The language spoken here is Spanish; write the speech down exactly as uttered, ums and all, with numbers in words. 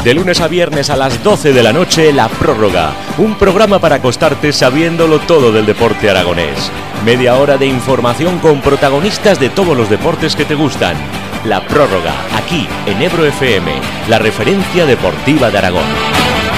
De lunes a viernes a las doce de la noche, La Prórroga. Un programa para acostarte sabiéndolo todo del deporte aragonés. Media hora de información con protagonistas de todos los deportes que te gustan. La Prórroga, aquí en Ebro F M, la referencia deportiva de Aragón.